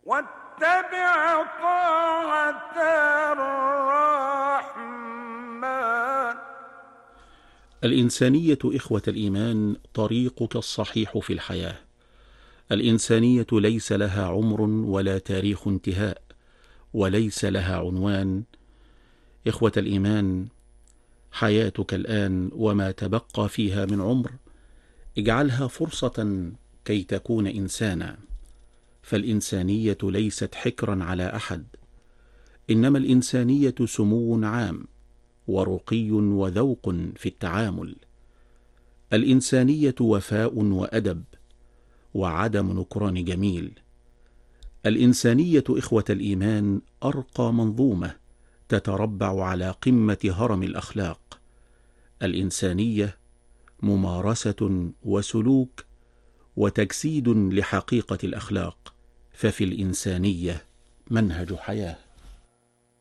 واتبع طاعة الرحمن. الإنسانية إخوة الإيمان طريقك الصحيح في الحياة. الإنسانية ليس لها عمر ولا تاريخ انتهاء، وليس لها عنوان. إخوة الإيمان، حياتك الآن وما تبقى فيها من عمر اجعلها فرصة كي تكون إنسانا، فالإنسانية ليست حكرا على أحد، إنما الإنسانية سمو عام ورقي وذوق في التعامل. الإنسانية وفاء وأدب وعدم نكران جميل. الإنسانية إخوة الإيمان أرقى منظومة تتربع على قمة هرم الأخلاق. الإنسانية ممارسة وسلوك وتجسيد لحقيقة الأخلاق، ففي الإنسانية منهج حياة.